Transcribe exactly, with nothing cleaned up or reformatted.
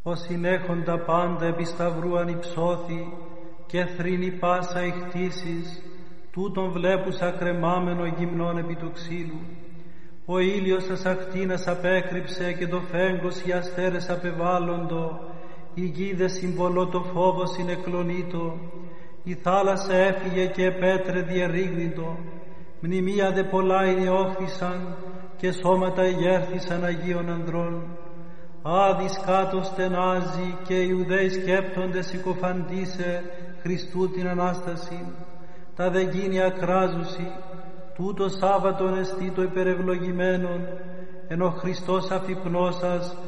ο συνέχοντα πάντα επί σταυρού ανυψώθη και θρήνει πάσα η χτίσεις, τούτον βλέπουσα κρεμάμενο γυμνόν επί του ξύλου. Ο ήλιος ασαχτίνας απέκρυψε και το φέγγος οι αστέρες απεβάλλοντο, η γη δε συμβολό το φόβο συνεκλονίτο, η θάλασσα έφυγε και επέτρε διερρήγνητο, μνημεία δε πολλά ενιώθησαν και σώματα εγέρθησαν Αγίων ανδρών. Άδης κάτω στενάζει και οι Ιουδαίοι σκέπτονται συκοφαντήσε Χριστού την Ανάσταση. Τα δε γίνει ακράζουσι, τούτο Σάββατον εστί το υπερευλογημένον, ενώ Χριστός αφυπνώσας